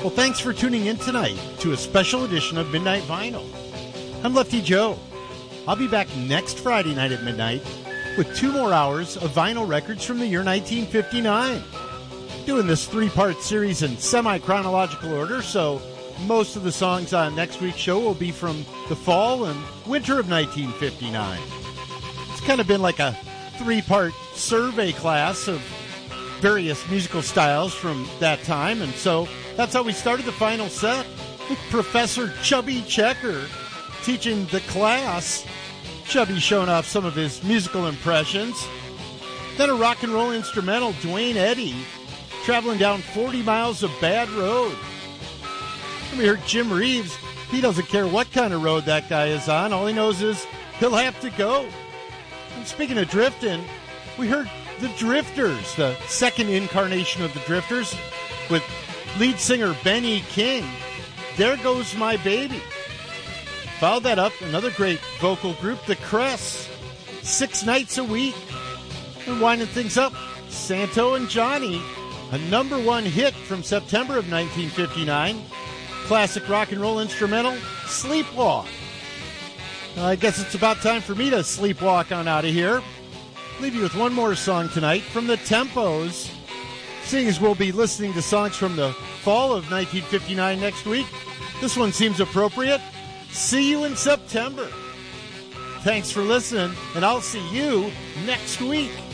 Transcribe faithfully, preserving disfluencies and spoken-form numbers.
Well, thanks for tuning in tonight to a special edition of Midnight Vinyl. I'm Lefty Joe. I'll be back next Friday night at midnight with two more hours of vinyl records from the year nineteen fifty-nine. Doing this three-part series in semi-chronological order, so most of the songs on next week's show will be from the fall and winter of nineteen fifty-nine. It's kind of been like a three-part survey class of various musical styles from that time, and so that's how we started the final set with Professor Chubby Checker teaching the class. Chubby showing off some of his musical impressions. Then a rock and roll instrumental, Duane Eddy, traveling down forty miles of bad road. And we heard Jim Reeves. He doesn't care what kind of road that guy is on. All he knows is he'll have to go. And speaking of drifting, we heard the Drifters, the second incarnation of the Drifters, with lead singer Benny King. There Goes My Baby. Followed that up, another great vocal group, the Cress, Six Nights a Week. And winding things up, Santo and Johnny, a number one hit from September of nineteen fifty-nine. Classic rock and roll instrumental, Sleepwalk. Uh, I guess it's about time for me to sleepwalk on out of here. Leave you with one more song tonight from the Tempos. Seeing as we'll be listening to songs from the fall of nineteen fifty-nine next week, this one seems appropriate. See you in September. Thanks for listening, and I'll see you next week.